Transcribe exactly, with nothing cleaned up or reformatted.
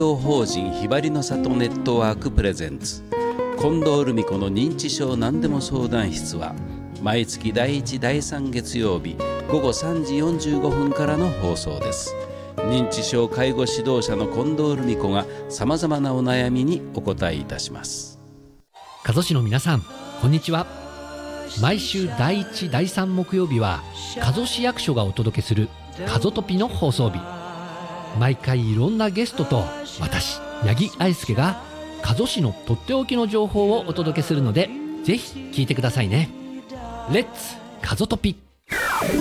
法人ひばりの里ネットワークプレゼンツ近藤留美子の認知症何でも相談室は毎月だいいちだいさん月曜日ごごさんじよんじゅうごふんからの放送です。認知症介護指導者の近藤留美子がさまざまなお悩みにお答えいたします。 加須市の皆さん、こんにちは。毎週だいいちだいさん木曜日は加須市役所がお届けする加須トピの放送日。毎回いろんなゲストと私八木愛介が加須市のとっておきの情報をお届けするので、ぜひ聞いてくださいね。レッツ加須トピ。